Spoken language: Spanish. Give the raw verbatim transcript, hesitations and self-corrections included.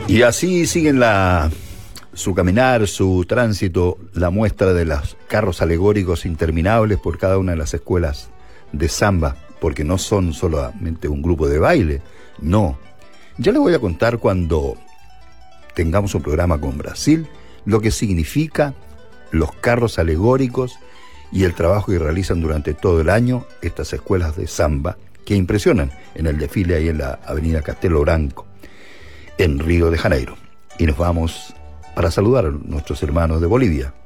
Y así siguen la, su caminar, su tránsito, la muestra de los carros alegóricos interminables por cada una de las escuelas de samba, porque no son solamente un grupo de baile, no. Ya les voy a contar cuando tengamos un programa con Brasil, lo que significa los carros alegóricos y el trabajo que realizan durante todo el año estas escuelas de samba que impresionan en el desfile ahí en la avenida Castelo Branco, en Río de Janeiro. Y nos vamos para saludar a nuestros hermanos de Bolivia.